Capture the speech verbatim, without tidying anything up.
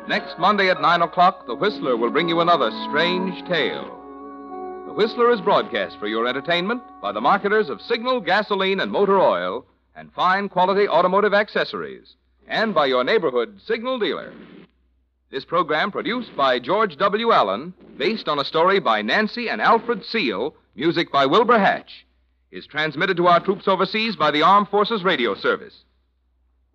Next Monday at nine o'clock, The Whistler will bring you another strange tale. The Whistler is broadcast for your entertainment by the marketers of Signal gasoline and motor oil and fine quality automotive accessories, and by your neighborhood Signal dealer. This program produced by George W. Allen, based on a story by Nancy and Alfred Seal, music by Wilbur Hatch, is transmitted to our troops overseas by the Armed Forces Radio Service.